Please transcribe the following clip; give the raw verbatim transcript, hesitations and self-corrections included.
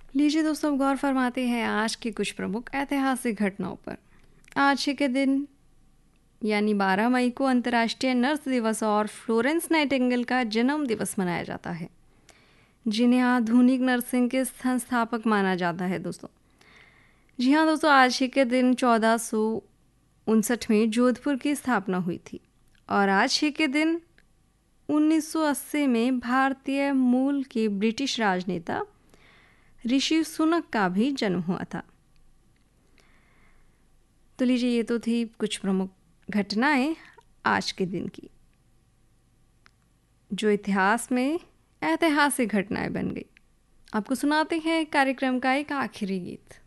लीजिए दोस्तों, अब गौर फरमाते हैं आज की कुछ प्रमुख ऐतिहासिक घटनाओं पर। आज ही के दिन यानी बारह मई को अंतर्राष्ट्रीय नर्स दिवस और फ्लोरेंस नाइटिंगेल का जन्म दिवस मनाया जाता है, जिन्हें आधुनिक नर्सिंग के संस्थापक माना जाता है दोस्तों। जी हाँ दोस्तों, आज ही के दिन चौदह सौ उनसठ में जोधपुर की स्थापना हुई थी और आज ही के दिन उन्नीस सौ अस्सी में भारतीय मूल के ब्रिटिश राजनेता ऋषि सुनक का भी जन्म हुआ था। तो लीजिए, ये तो थी कुछ प्रमुख घटनाएं आज के दिन की, जो इतिहास में ऐतिहासिक घटनाएं बन गई। आपको सुनाते हैं कार्यक्रम का एक आखिरी गीत।